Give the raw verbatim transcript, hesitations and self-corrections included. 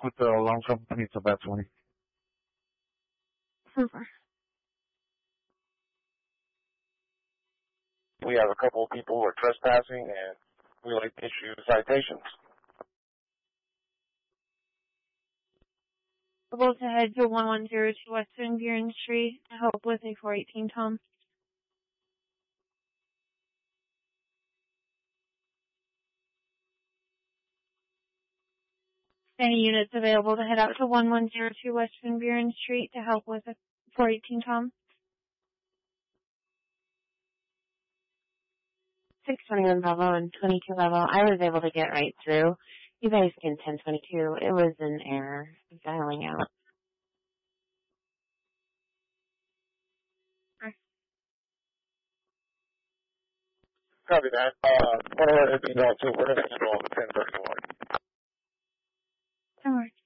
with the alarm company till about twenty. Super. We have a couple of people who are trespassing, and we like to issue citations. Able to head to one one zero two West Van Buren Street to help with a four eighteen Tom. Any units available to head out to one one zero two West Van Buren Street to help with a four eighteen Tom? six twenty-one Bravo and twenty-two Bravo. I was able to get right through. You guys can ten twenty-two. It was an error dialing out. Copy that. Uh, one of our email too. We're going to handle the ten thirty-one. All right.